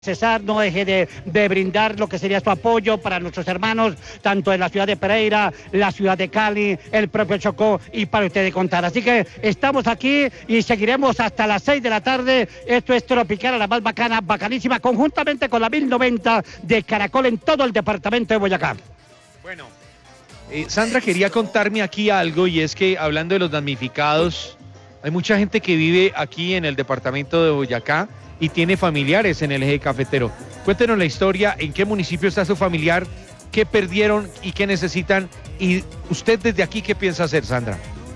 Cesar no deje de brindar lo que sería su apoyo para nuestros hermanos, tanto en la ciudad de Pereira, la ciudad de Cali, el propio Chocó y para usted de contar. Así que estamos aquí y seguiremos hasta las 6 de la tarde. Esto es Tropicana, la más bacana, bacanísima, conjuntamente con la 1090 de Caracol en todo el departamento de Boyacá. Bueno, Sandra quería contarme aquí algo, y es que hablando de los damnificados, hay mucha gente que vive aquí en el departamento de Boyacá y tiene familiares en el eje cafetero. Cuéntenos la historia, en qué municipio está su familiar, qué perdieron y qué necesitan, y usted desde aquí, ¿qué piensa hacer, Sandra?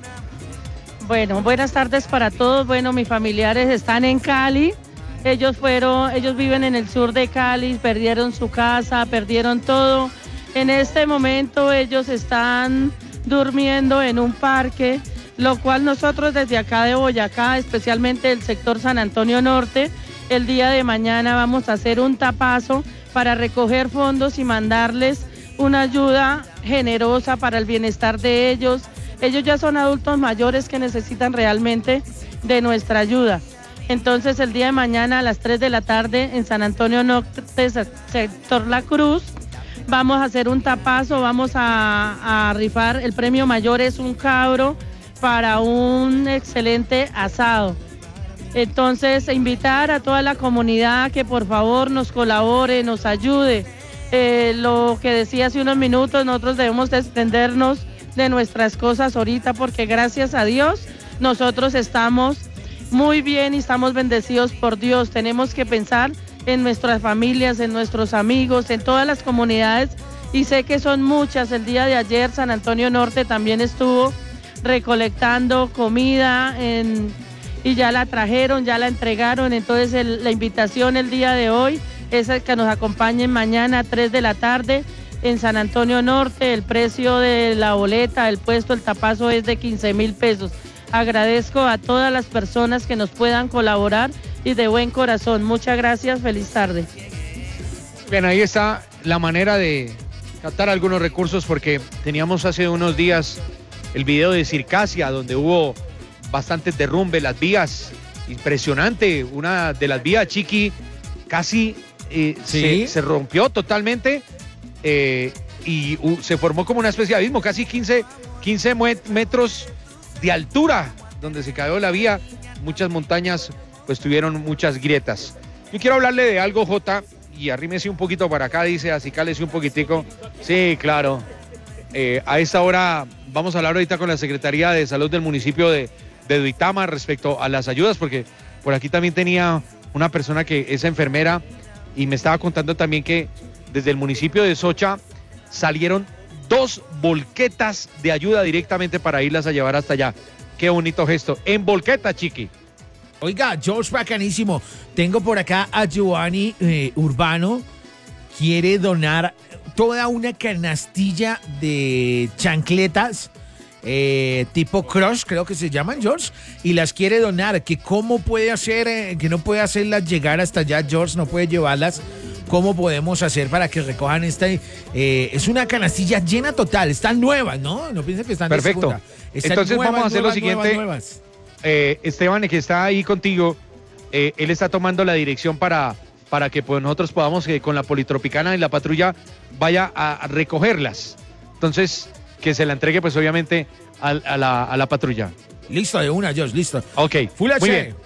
Bueno, buenas tardes para todos. Bueno, mis familiares están en Cali. Ellos viven en el sur de Cali, perdieron su casa, perdieron todo. En este momento ellos están durmiendo en un parque, lo cual nosotros desde acá de Boyacá, especialmente el sector San Antonio Norte, el día de mañana vamos a hacer un tapazo para recoger fondos y mandarles una ayuda generosa para el bienestar de ellos. Ellos ya son adultos mayores que necesitan realmente de nuestra ayuda. Entonces el día de mañana a las 3 de la tarde en San Antonio Norte, sector La Cruz, vamos a hacer un tapazo, vamos a rifar. El premio mayor es un cabro para un excelente asado. Entonces, invitar a toda la comunidad que por favor nos colabore, nos ayude. Lo que decía hace unos minutos, nosotros debemos desprendernos de nuestras cosas ahorita, porque gracias a Dios nosotros estamos muy bien y estamos bendecidos por Dios. Tenemos que pensar en nuestras familias, en nuestros amigos, en todas las comunidades, y sé que son muchas. El día de ayer San Antonio Norte también estuvo recolectando comida y ya la trajeron, ya la entregaron. Entonces la invitación el día de hoy es que nos acompañen mañana a 3 de la tarde en San Antonio Norte. El precio de la boleta, el puesto, el tapazo es de 15,000 pesos. Agradezco a todas las personas que nos puedan colaborar y de buen corazón. Muchas gracias, feliz tarde. Bien, ahí está la manera de captar algunos recursos, porque teníamos hace unos días el video de Circasia, donde hubo bastantes derrumbes, las vías, impresionante, una de las vías, Chiqui, casi ¿sí? se rompió totalmente y se formó como una especie de abismo, casi 15 metros de altura, donde se cayó la vía. Muchas montañas pues tuvieron muchas grietas. Yo quiero hablarle de algo, Jota, y arrímese un poquito para acá, dice, acicálese un poquitico. Sí, claro. A esta hora vamos a hablar ahorita con la Secretaría de Salud del municipio de Duitama respecto a las ayudas, porque por aquí también tenía una persona que es enfermera y me estaba contando también que desde el municipio de Socha salieron 2 volquetas de ayuda directamente para irlas a llevar hasta allá. Qué bonito gesto. En volqueta, Chiqui. Oiga, George, bacanísimo. Tengo por acá a Giovanni Urbano. Quiere donar toda una canastilla de chancletas tipo Crush, creo que se llaman, George, y las quiere donar. Que cómo puede hacer, que no puede hacerlas llegar hasta allá, George, no puede llevarlas. ¿Cómo podemos hacer para que recojan esta? Es una canastilla llena total, están nuevas, ¿no? No piensen que están perfecto. De segunda. Entonces nuevas, vamos a hacer lo siguiente. Nuevas. Esteban, que está ahí contigo, él está tomando la dirección para que pues, nosotros podamos, con la Politropicana y la patrulla, vaya a recogerlas. Entonces, que se la entregue, pues obviamente, a la patrulla. Listo, de una, George, listo. Ok, Full muy bien.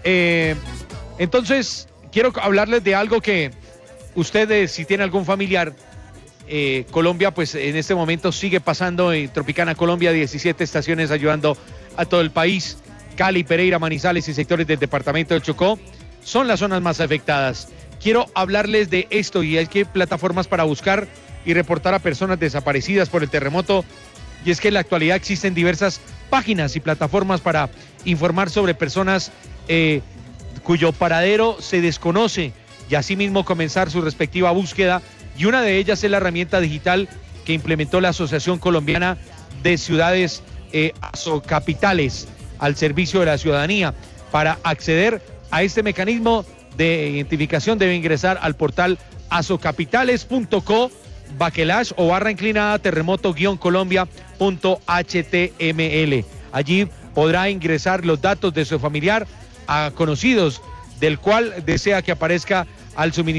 Entonces, quiero hablarles de algo que ustedes, si tienen algún familiar, Colombia, pues en este momento sigue pasando en Tropicana Colombia, 17 estaciones ayudando a todo el país. Cali, Pereira, Manizales y sectores del departamento del Chocó son las zonas más afectadas. Quiero hablarles de esto, y hay que plataformas para buscar y reportar a personas desaparecidas por el terremoto. Y es que en la actualidad existen diversas páginas y plataformas para informar sobre personas cuyo paradero se desconoce, y asimismo comenzar su respectiva búsqueda. Y una de ellas es la herramienta digital que implementó la Asociación Colombiana de Ciudades Asocapitales al servicio de la ciudadanía. Para acceder a este mecanismo de identificación debe ingresar al portal asocapitales.co / terremoto-colombia.html. Allí podrá ingresar los datos de su familiar a conocidos del cual desea que aparezca al suministro